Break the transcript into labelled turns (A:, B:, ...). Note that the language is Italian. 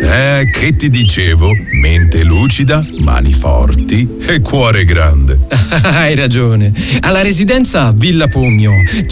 A: Che ti dicevo? Mente lucida, mani forti e cuore grande.
B: Hai ragione. Alla residenza Villa Pugno